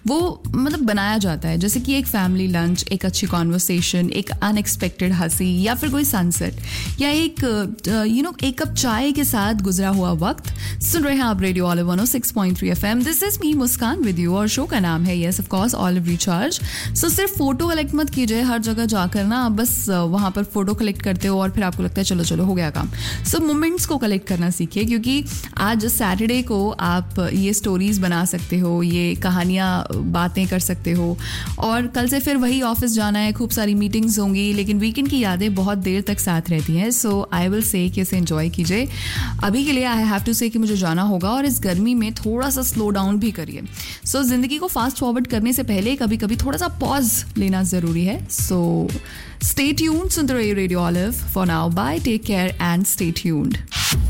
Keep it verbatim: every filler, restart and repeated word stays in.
वो मतलब बनाया जाता है, जैसे कि एक फैमिली लंच, एक अच्छी कॉन्वर्सेशन, एक अनएक्सपेक्टेड हंसी, या फिर कोई सनसेट, या एक यू नो एक कप चाय के साथ गुजरा हुआ वक्त. सुन रहे हैं आप radio olive one O six point three FM. This is me Muskan with you, और शो का नाम है yes of course olive recharge. सो सिर्फ फोटो कलेक्ट मत कीजिए हर जगह जाकर ना, आप बस वहां पर फोटो कलेक्ट करते हो और फिर आपको लगता है चलो चलो हो गया काम. सो मोमेंट्स को कलेक्ट करना सीखिए, क्योंकि आज सैटरडे को आप ये स्टोरीज बना सकते हो, ये कहानियां बातें कर सकते हो, और कल से फिर वही ऑफिस जाना है, खूब सारी मीटिंग्स होंगी, लेकिन वीकेंड की यादें बहुत देर तक साथ रहती हैं. सो आई विल से कि इसे एंजॉय कीजिए. अभी के लिए आई हैव टू से कि मुझे जाना होगा, और इस गर्मी में थोड़ा सा स्लो डाउन भी करिए. सो so, जिंदगी को फास्ट फॉरवर्ड करने से पहले कभी कभी थोड़ा सा पॉज लेना जरूरी है. सो स्टे ट्यून्ड, सुनते रहिए radio olive. For now bye, take care and stay tuned.